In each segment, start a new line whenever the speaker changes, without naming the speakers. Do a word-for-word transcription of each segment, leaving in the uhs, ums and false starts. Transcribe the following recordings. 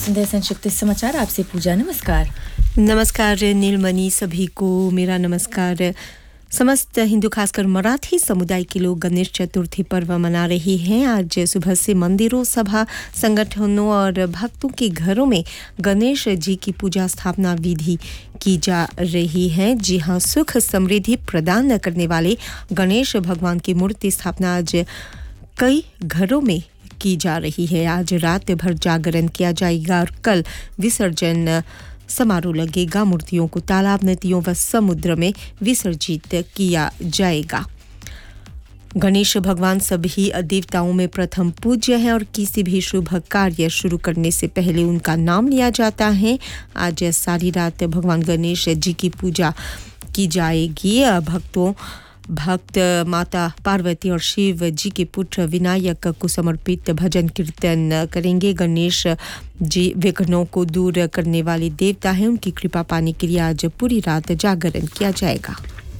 सुनते हैं संक्षिप्त समाचार। आपसे पूजा। नमस्कार।
नमस्कार नीलमणि, सभी को मेरा नमस्कार। समस्त हिंदू खासकर मराठी समुदाय के लोग गणेश चतुर्थी पर्व मना रहे हैं। आज सुबह से मंदिरों, सभा संगठनों और भक्तों के घरों में गणेश जी की पूजा स्थापना विधि की जा रही है। जी हाँ, सुख समृद्धि प्रदान करने वाले गणेश भगवान की मूर्ति स्थापना आज कई घरों में की जा रही है। आज रात भर जागरण किया जाएगा और कल विसर्जन समारोह लगेगा। मूर्तियों को तालाब, नदियों व समुद्र में विसर्जित किया जाएगा। गणेश भगवान सभी देवताओं में प्रथम पूज्य है और किसी भी शुभ कार्य शुरू करने से पहले उनका नाम लिया जाता है। आज सारी रात भगवान गणेश जी की पूजा की जाएगी। भक्तों भक्त माता पार्वती और शिव जी के पुत्र विनायक को समर्पित भजन कीर्तन करेंगे। गणेश जी विघ्नों को दूर करने वाले देवता हैं। उनकी कृपा पाने के लिए आज पूरी रात जागरण किया जाएगा।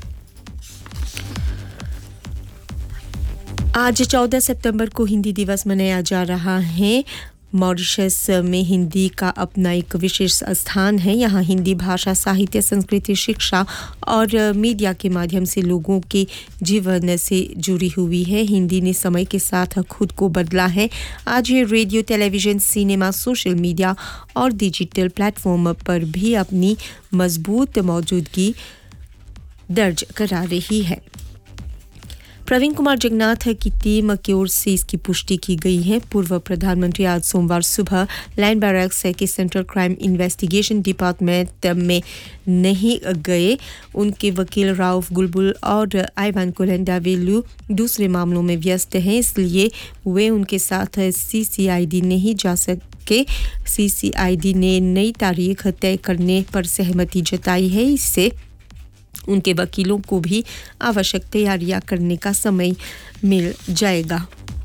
आज चौदह सितंबर को हिंदी दिवस मनाया जा रहा है। मॉरिशस में हिंदी का अपना एक विशेष स्थान है। यहाँ हिंदी भाषा, साहित्य, संस्कृति, शिक्षा और मीडिया के माध्यम से लोगों के जीवन से जुड़ी हुई है। हिंदी ने समय के साथ खुद को बदला है। आज ये radio, television, cinema, social media और डिजिटल प्लेटफॉर्म पर भी अपनी मजबूत मौजूदगी दर्ज करा रही है। प्रवीण कुमार जगन्नाथ की टीम की ओर से इसकी पुष्टि की गई है। पूर्व प्रधानमंत्री आज सोमवार सुबह लैंड बैरक्स के सेंट्रल क्राइम इन्वेस्टिगेशन डिपार्टमेंट में नहीं गए। उनके वकील राउफ गुलबुल और आइवान कोलेंडावेलू दूसरे मामलों में व्यस्त हैं, इसलिए वे उनके साथ सीसीआईडी नहीं जा सके। सीसीआईडी ने नई तारीख तय करने पर सहमति जताई है। इससे उनके वकीलों को भी आवश्यक तैयारियां करने का समय मिल जाएगा।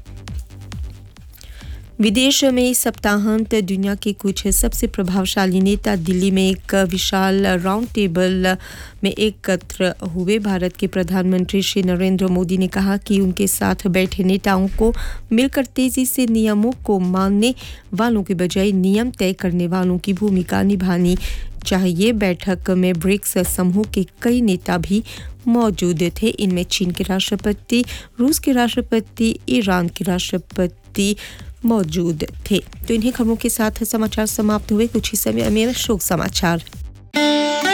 विदेश में इस सप्ताहांत दुनिया के कुछ सबसे प्रभावशाली नेता दिल्ली में एक विशाल राउंड टेबल में एकत्र हुए। भारत के प्रधानमंत्री श्री नरेंद्र मोदी ने कहा कि उनके साथ बैठे नेताओं को मिलकर तेजी से नियमों को मानने वालों के बजाय नियम तय करने वालों की भूमिका निभानी चाहिए। बैठक में ब्रिक्स समूह के कई नेता भी मौजूद थे। इनमें चीन के राष्ट्रपति, रूस के राष्ट्रपति, ईरान के राष्ट्रपति मौजूद थे। तो इन्हीं खबरों के साथ समाचार समाप्त हुए। कुछ ही समय में शोक समाचार।